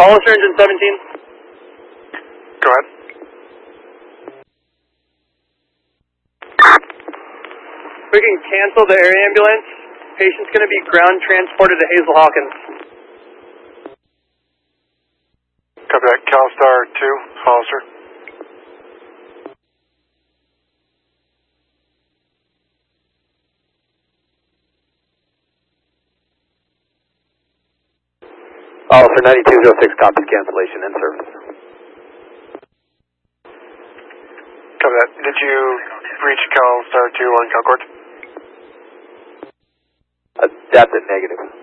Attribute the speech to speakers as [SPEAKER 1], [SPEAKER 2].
[SPEAKER 1] Hollister engine 17.
[SPEAKER 2] Go ahead.
[SPEAKER 1] We can cancel the air ambulance. Patient's going to be ground transported to Hazel Hawkins.
[SPEAKER 2] Copy that. CalStar 2, Hollister.
[SPEAKER 3] Hollister 9206, copies cancellation in service.
[SPEAKER 2] Copy that. Did you reach CalStar 2 on Concord?
[SPEAKER 3] That's a negative.